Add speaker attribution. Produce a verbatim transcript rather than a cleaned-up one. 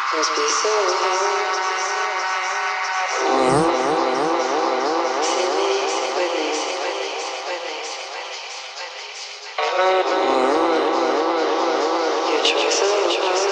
Speaker 1: Must be so hard. Silly, willy, willy, willy, willy, willy. Your choice of